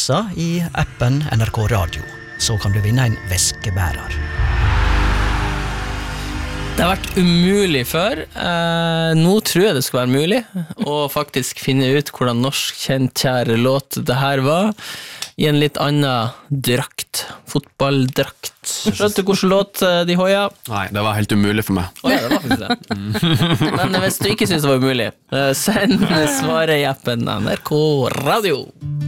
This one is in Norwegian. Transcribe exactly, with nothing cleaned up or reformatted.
også i appen N R K Radio. Så kan du vinne en veskebærer. Det har vært umulig før. Eh, nå tror jeg det skal være mulig å faktisk finne ut hvordan norsk kjent kjære låt det her var i en litt annen drakt, fotballdrakt. Skjønte du hvordan låt de hoia? Nei, det var helt umulig for meg. Åja, det var faktisk det. Men hvis du ikke synes det var umulig, send svaret i appen N R K Radio.